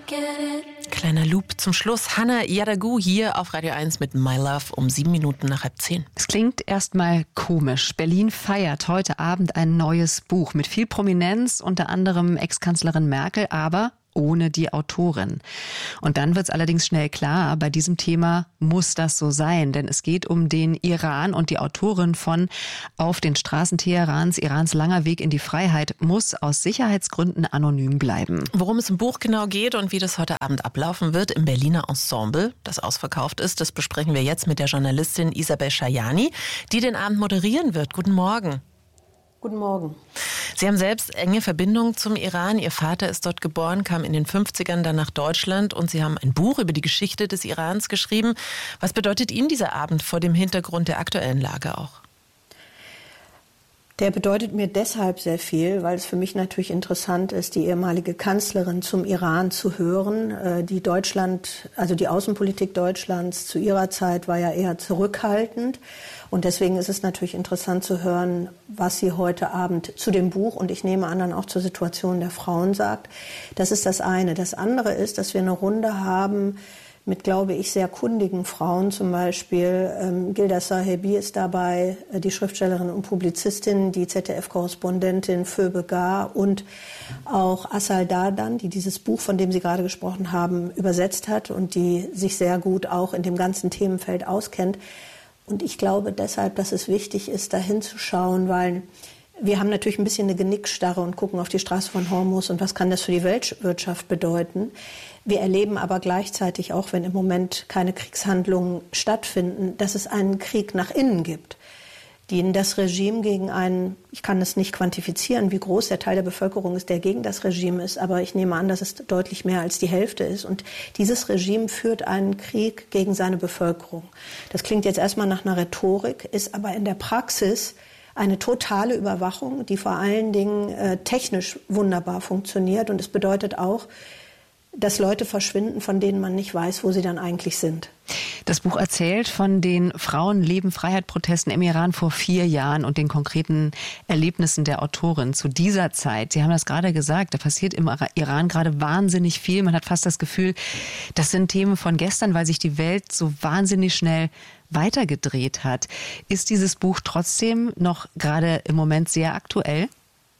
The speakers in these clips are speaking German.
Kleiner Loop zum Schluss. Hannah Yadagu hier auf Radio 1 mit My Love um 7:07. Es klingt erstmal komisch. Berlin feiert heute Abend ein neues Buch mit viel Prominenz, unter anderem Ex-Kanzlerin Merkel, aber ohne die Autorin. Und dann wird es allerdings schnell klar, bei diesem Thema muss das so sein, denn es geht um den Iran und die Autorin von Auf den Straßen Teherans, Irans langer Weg in die Freiheit, muss aus Sicherheitsgründen anonym bleiben. Worum es im Buch genau geht und wie das heute Abend ablaufen wird im Berliner Ensemble, das ausverkauft ist, das besprechen wir jetzt mit der Journalistin Isabel Schajani, die den Abend moderieren wird. Guten Morgen. Guten Morgen. Sie haben selbst enge Verbindungen zum Iran. Ihr Vater ist dort geboren, kam in den 50ern dann nach Deutschland und Sie haben ein Buch über die Geschichte des Irans geschrieben. Was bedeutet Ihnen dieser Abend vor dem Hintergrund der aktuellen Lage auch? Der bedeutet mir deshalb sehr viel, weil es für mich natürlich interessant ist, die ehemalige Kanzlerin zum Iran zu hören. Die Außenpolitik Deutschlands zu ihrer Zeit war ja eher zurückhaltend. Und deswegen ist es natürlich interessant zu hören, was sie heute Abend zu dem Buch und ich nehme an, dann auch zur Situation der Frauen sagt. Das ist das eine. Das andere ist, dass wir eine Runde haben mit, glaube ich, sehr kundigen Frauen, zum Beispiel Gilda Sahebi ist dabei, die Schriftstellerin und Publizistin, die ZDF-Korrespondentin Phoebe Gar und auch Asal Dardan, die dieses Buch, von dem Sie gerade gesprochen haben, übersetzt hat und die sich sehr gut auch in dem ganzen Themenfeld auskennt. Und ich glaube deshalb, dass es wichtig ist, da hinzuschauen, weil wir haben natürlich ein bisschen eine Genickstarre und gucken auf die Straße von Hormuz und was kann das für die Weltwirtschaft bedeuten. Wir erleben aber gleichzeitig auch, wenn im Moment keine Kriegshandlungen stattfinden, dass es einen Krieg nach innen gibt, den das Regime gegen einen, ich kann es nicht quantifizieren, wie groß der Teil der Bevölkerung ist, der gegen das Regime ist, aber ich nehme an, dass es deutlich mehr als die Hälfte ist. Und dieses Regime führt einen Krieg gegen seine Bevölkerung. Das klingt jetzt erstmal nach einer Rhetorik, ist aber in der Praxis eine totale Überwachung, die vor allen Dingen technisch wunderbar funktioniert. Und es bedeutet auch, dass Leute verschwinden, von denen man nicht weiß, wo sie dann eigentlich sind. Das Buch erzählt von den Frauen-Leben-Freiheit-Protesten im Iran vor 4 Jahren und den konkreten Erlebnissen der Autorin zu dieser Zeit. Sie haben das gerade gesagt, da passiert im Iran gerade wahnsinnig viel. Man hat fast das Gefühl, das sind Themen von gestern, weil sich die Welt so wahnsinnig schnell weitergedreht hat. Ist dieses Buch trotzdem noch gerade im Moment sehr aktuell?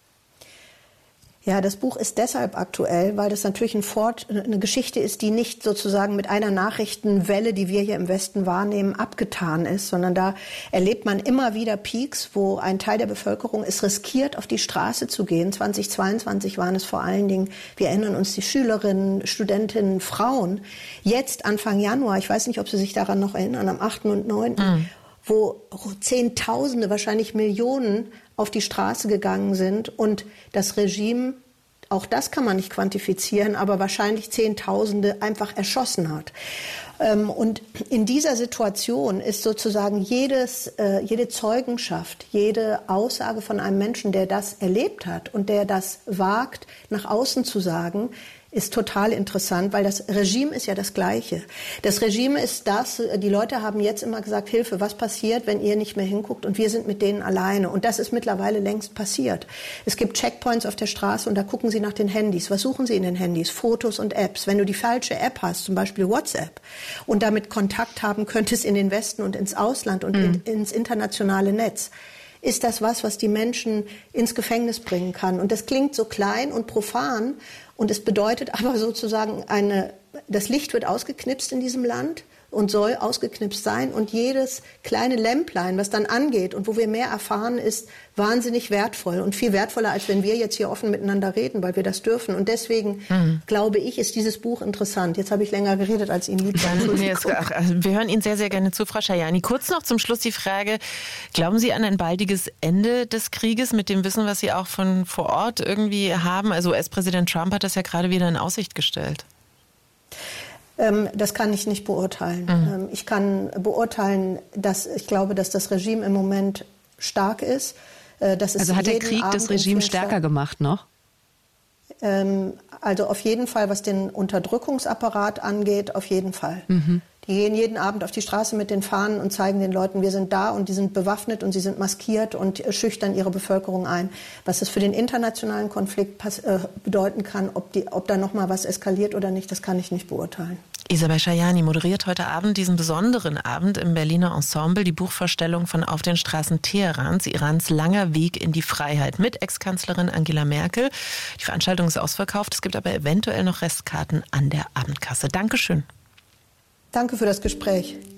Ja, das Buch ist deshalb aktuell, weil das natürlich eine Geschichte ist, die nicht sozusagen mit einer Nachrichtenwelle, die wir hier im Westen wahrnehmen, abgetan ist, sondern da erlebt man immer wieder Peaks, wo ein Teil der Bevölkerung es riskiert, auf die Straße zu gehen. 2022 waren es vor allen Dingen, wir erinnern uns, die Schülerinnen, Studentinnen, Frauen. Jetzt Anfang Januar, ich weiß nicht, ob Sie sich daran noch erinnern, am 8. und 9., wo Zehntausende, wahrscheinlich Millionen auf die Straße gegangen sind und das Regime, auch das kann man nicht quantifizieren, aber wahrscheinlich Zehntausende einfach erschossen hat. Und in dieser Situation ist sozusagen jede Zeugenschaft, jede Aussage von einem Menschen, der das erlebt hat und der das wagt, nach außen zu sagen, ist total interessant, weil das Regime ist ja das Gleiche. Das Regime ist das, die Leute haben jetzt immer gesagt, Hilfe, was passiert, wenn ihr nicht mehr hinguckt und wir sind mit denen alleine. Und das ist mittlerweile längst passiert. Es gibt Checkpoints auf der Straße und da gucken sie nach den Handys. Was suchen sie in den Handys? Fotos und Apps. Wenn du die falsche App hast, zum Beispiel WhatsApp, und damit Kontakt haben könntest in den Westen und ins Ausland und ins internationale Netz, ist das was die Menschen ins Gefängnis bringen kann. Und das klingt so klein und profan und es bedeutet aber sozusagen das Licht wird ausgeknipst in diesem Land und soll ausgeknipst sein und jedes kleine Lämplein, was dann angeht und wo wir mehr erfahren, ist wahnsinnig wertvoll und viel wertvoller, als wenn wir jetzt hier offen miteinander reden, weil wir das dürfen. Und deswegen, glaube ich, ist dieses Buch interessant. Jetzt habe ich länger geredet, als Ihnen lieb war. Wir hören Ihnen sehr, sehr gerne zu, Frau Schajani. Kurz noch zum Schluss die Frage, glauben Sie an ein baldiges Ende des Krieges mit dem Wissen, was Sie auch von vor Ort irgendwie haben? Also US-Präsident Trump hat das ja gerade wieder in Aussicht gestellt. Das kann ich nicht beurteilen. Ich kann beurteilen, dass ich glaube, dass das Regime im Moment stark ist. Also hat der Krieg das Regime stärker gemacht noch? Also auf jeden Fall, was den Unterdrückungsapparat angeht, auf jeden Fall. Die gehen jeden Abend auf die Straße mit den Fahnen und zeigen den Leuten, wir sind da, und die sind bewaffnet und sie sind maskiert und schüchtern ihre Bevölkerung ein. Was das für den internationalen Konflikt bedeuten kann, ob da noch mal was eskaliert oder nicht, das kann ich nicht beurteilen. Isabel Schajani moderiert heute Abend diesen besonderen Abend im Berliner Ensemble, die Buchvorstellung von Auf den Straßen Teherans, Irans langer Weg in die Freiheit, mit Ex-Kanzlerin Angela Merkel. Die Veranstaltung ist ausverkauft, es gibt aber eventuell noch Restkarten an der Abendkasse. Dankeschön. Danke für das Gespräch.